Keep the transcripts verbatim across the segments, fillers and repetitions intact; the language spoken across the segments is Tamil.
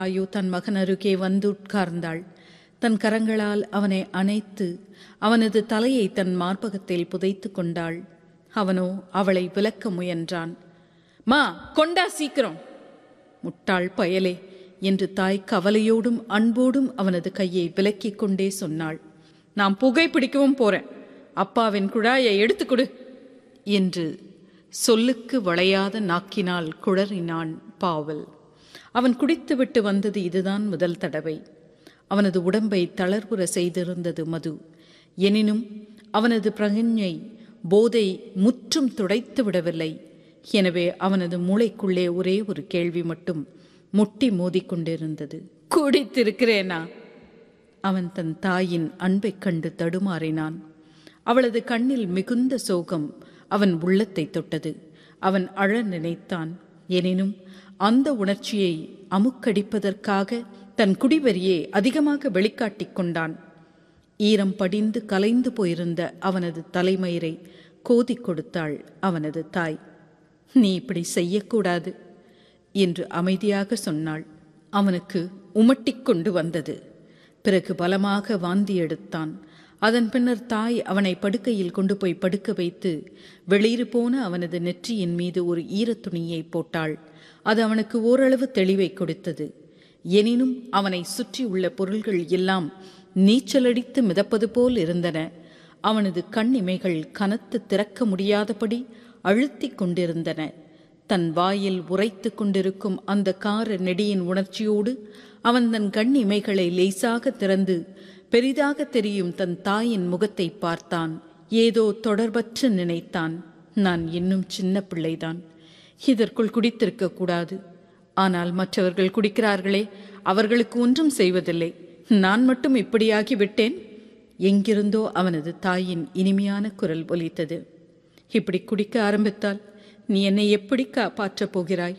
ஆயு தன் மகன் அருகே வந்து உட்கார்ந்தாள். தன் கரங்களால் அவனை அணைத்து அவனது தலையை தன் மார்பகத்தில் புதைத்து கொண்டாள். அவனோ அவளை விலக்க முயன்றான். மா, கொண்டா சீக்கிரம். முட்டாள் பயலே என்று தாய் கவலையோடும் அன்போடும் அவனது கையை விலக்கிக் கொண்டே சொன்னாள். நான் புகை பிடிக்கவும் போறேன், அப்பாவின் குழாயை எடுத்துக்கொடு என்று சொல்லுக்கு வளையாத நாக்கினால் குழறினான் பாவல். அவன் குடித்துவிட்டு வந்தது இதுதான் முதல் தடவை. அவனது உடம்பை தளர்வுற செய்திருந்தது மது. எனினும் அவனது பிரஞை போதை முற்றும் துடைத்து விடவில்லை. எனவே அவனது மூளைக்குள்ளே ஒரே ஒரு கேள்வி மட்டும் முட்டி மோதிக்கொண்டிருந்தது. குடித்திருக்கிறேனா? அவன் தன் தாயின் அன்பைக் கண்டு தடுமாறினான். அவளது கண்ணில் மிகுந்த சோகம் அவன் உள்ளத்தை தொட்டது. அவன் அழ நினைத்தான். எனினும் அந்த உணர்ச்சியை அமுக்கடிப்பதற்காக தன் குடிவெறியை அதிகமாக வெளிக்காட்டிக் கொண்டான். ஈரம் படிந்து கலைந்து போயிருந்த அவனது தலைமயிரை கோதி கொடுத்தாள் அவனது தாய். நீ இப்படி செய்யக்கூடாது என்று அமைதியாக சொன்னாள். அவனுக்கு உமட்டிக் கொண்டு வந்தது. பிறகு பலமாக வாந்தி எடுத்தான். அதன் பின்னர் தாய் அவனை படுக்கையில் கொண்டு போய் படுக்க வைத்து வெளியிறு போன அவனது நெற்றியின் மீது ஒரு ஈரத்துணியை போட்டாள். அது அவனுக்கு ஓரளவு தெளிவை கொடுத்தது. எனினும் அவனை சுற்றி உள்ள பொருள்கள் எல்லாம் நீச்சலடித்து மிதப்பது போல் இருந்தன. அவனது கண் இமைகள் கனத்து திறக்க முடியாதபடி அழுத்தி கொண்டிருந்தன. தன் வாயில் உரைத்து கொண்டிருக்கும் அந்த கார நெடியின் உணர்ச்சியோடு அவன் தன் கண் இமைகளை லேசாக திறந்து பெரிதாக தெரியும் தன் தாயின் முகத்தை பார்த்தான். ஏதோ தொடர்பற்று நினைத்தான். நான் இன்னும் சின்ன பிள்ளைதான், இதற்குள் குடித்திருக்க கூடாது. ஆனால் மற்றவர்கள் குடிக்கிறார்களே, அவர்களுக்கு ஒன்றும் செய்வதில்லை. நான் மட்டும் இப்படியாகி விட்டேன். எங்கிருந்தோ அவனது தாயின் இனிமையான குரல் ஒலித்தது. இப்படி குடிக்க ஆரம்பித்தால் நீ என்னை எப்படி காப்பாற்றப் போகிறாய்?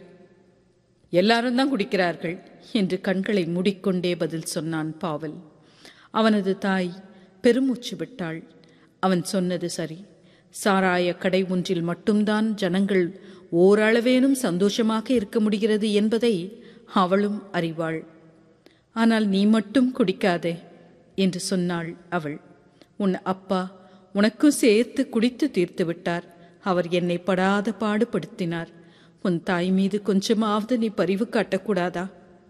எல்லாரும் தான் குடிக்கிறார்கள் என்று கண்களை மூடிக்கொண்டே பதில் சொன்னான் பாவல். அவனது தாய் பெருமூச்சு விட்டாள். அவன் சொன்னது சரி. சாராய கடை ஒன்றில் மட்டும்தான் ஜனங்கள் ஓரளவேனும் சந்தோஷமாக இருக்க முடிகிறது என்பதை அவளும் அறிவாள். ஆனால் நீ மட்டும் குடிக்காதே என்று சொன்னாள் அவள். உன் அப்பா உனக்கும் சேர்த்து குடித்து தீர்த்து விட்டார். அவர் என்னை படாத பாடுபடுத்தினார். உன் தாய் மீது கொஞ்சமாவது நீ பரிவு காட்டக்கூடாதா?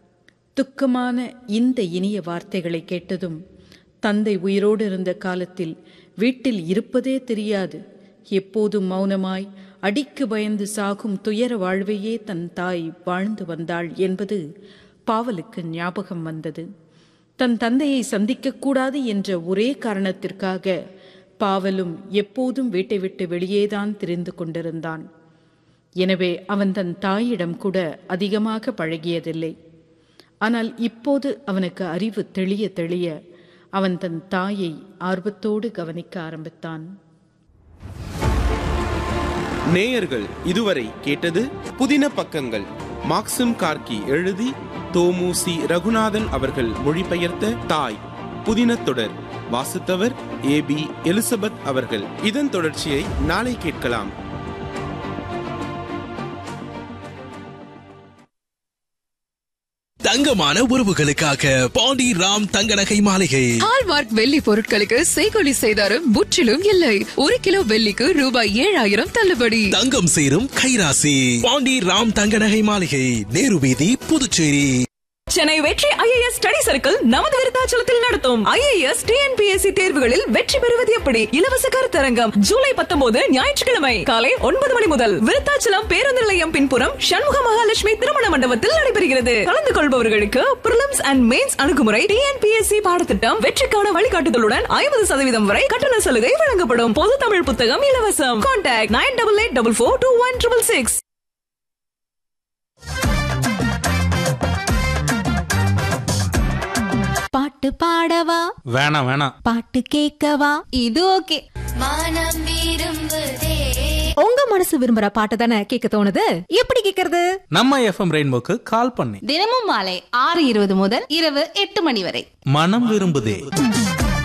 துக்கமான இந்த இனிய வார்த்தைகளை கேட்டதும் தந்தை உயிரோடு இருந்த காலத்தில் வீட்டில் இருப்பதே தெரியாது, எப்போதும் மௌனமாய் அடிக்கு பயந்து சாகும் துயர வாழ்வையே தன் தாய் வாழ்ந்து வந்தாள் என்பது பாவலுக்கு ஞாபகம் வந்தது. தன் தந்தையை சந்திக்கக்கூடாது என்ற ஒரே காரணத்திற்காக பாவலும் எப்போதும் வீட்டை விட்டு வெளியேதான் திரிந்து கொண்டிருந்தான். எனவே அவன் தன் தாயிடம் கூட அதிகமாக பழகியதில்லை. ஆனால் இப்போது அவனுக்கு அறிவு தெளிய தெளிய அவன் தன் தாயை ஆர்வத்தோடு கவனிக்க ஆரம்பித்தான். நேயர்கள் இதுவரை கேட்டது புதின பக்கங்கள். மாக்சிம் கார்கி எழுதி தோமு சி ரகுநாதன் அவர்கள் மொழிபெயர்த்த தாய் புதின தொடர். வாசித்தவர் ஏ பி எலிசபெத் அவர்கள். இதன் தொடர்ச்சியை நாளை கேட்கலாம். தங்கமான உறவுகளுக்காக பாண்டி ராம் தங்க நகை மாளிகை. ஹால்மார்க் வெள்ளி பொருட்களுக்கு செய்கூலி சேதாரம் முற்றிலும் இல்லை. ஒரு கிலோ வெள்ளிக்கு ரூபாய் ஏழாயிரம் தள்ளுபடி. தங்கம் சேரும் கைராசி. பாண்டி ராம் தங்க நகை மாளிகை, நேரு வீதி, புதுச்சேரி. சென்னை வெற்றி ஐஏஎஸ் ஸ்டடி சர்க்கிள் நமது விருத்தாச்சலத்தில் நடத்தும் ஐஏஎஸ் டிஎன்பிஎஸ்சி தேர்வுகளில் வெற்றி பெறுவது எப்படி இலவச கருத்தரங்கம் ஜூலை பத்தொன்பது ஞாயிற்றுக்கிழமை காலை ஒன்பது மணி முதல் விருத்தாச்சலம் பேருந்து நிலையம் பின்புறம் சண்முக மகாலட்சுமி திருமண மண்டபத்தில் நடைபெறுகிறது. கலந்து கொள்பவர்களுக்கு பிரிலிம்ஸ் அண்ட் மெயின்ஸ் அணுகுமுறை, டிஎன்பிஎஸ்சி பாடத்திட்டம், வெற்றிக்கான வழிகாட்டுதலுடன் ஐம்பது சதவீதம் வரை கட்டண சலுகை வழங்கப்படும். பொது தமிழ் புத்தகம் இலவசம். Contact nine double eight double four two one triple six. பாட்டு பாடவா? வேணாம் வேணாம். பாட்டு கேட்கவா? இது ஓகே. மனம் விரும்புதே. உங்க மனசு விரும்புற பாட்டு தானே கேட்க தோணுது. எப்படி கேக்குறது? நம்ம எஃப்எம் ரெயின்போக்கு கால் பண்ணி தினமும் மாலை ஆறு இருபது முதல் இரவு எட்டு மணி வரை மனம் விரும்புதே